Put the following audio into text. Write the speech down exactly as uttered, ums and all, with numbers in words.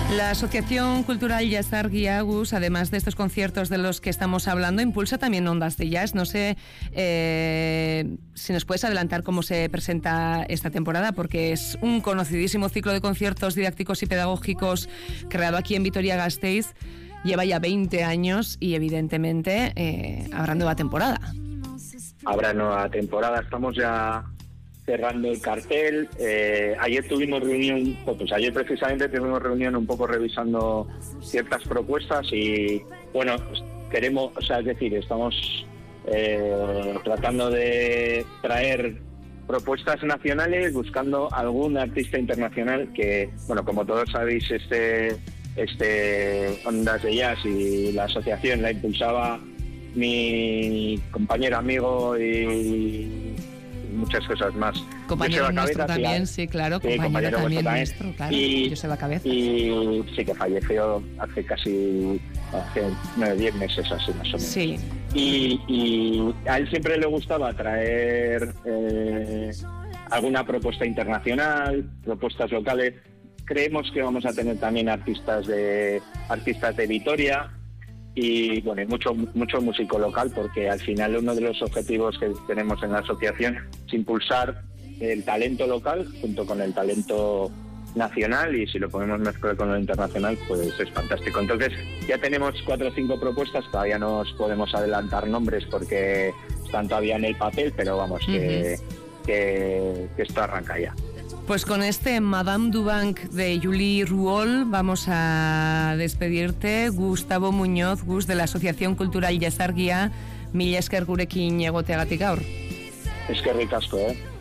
La Asociación Cultural Jazz-Argia, Gus, además de estos conciertos de los que estamos hablando, impulsa también Ondas de Jazz. No sé eh, si nos puedes adelantar cómo se presenta esta temporada, porque es un conocidísimo ciclo de conciertos didácticos y pedagógicos creado aquí en Vitoria-Gasteiz. Lleva ya veinte años y evidentemente eh, habrá nueva temporada. Habrá nueva temporada, estamos ya cerrando el cartel. Eh, ayer tuvimos reunión, pues ayer precisamente tuvimos reunión un poco revisando ciertas propuestas y bueno, queremos, o sea, es decir, estamos eh, tratando de traer propuestas nacionales, buscando algún artista internacional que, bueno, como todos sabéis, este, este Ondas de Jazz y la asociación la impulsaba mi compañero, amigo y muchas cosas más. Compañero nuestro también, sí, claro, sí, compañero, compañero también nuestro, claro, y, Joseba Cabezas. Y sí, que falleció hace casi, hace nueve, diez meses así más o menos. Sí. Y, y a él siempre le gustaba traer eh, alguna propuesta internacional, propuestas locales. Creemos que vamos a tener también artistas de artistas de Vitoria y bueno, mucho mucho músico local, porque al final uno de los objetivos que tenemos en la asociación es impulsar el talento local junto con el talento nacional, y si lo podemos mezclar con lo internacional pues es fantástico. Entonces ya tenemos cuatro o cinco propuestas, todavía no os podemos adelantar nombres porque están todavía en el papel, pero vamos, uh-huh. que, que, que esto arranca ya. Pues con este Madame du Banc de Julie Ruol vamos a despedirte. Gustavo Muñoz, Gus, de la Asociación Cultural Jazz-Argia, mila esker gurekin egoteagatik gaur. Eskerrik asko, eh?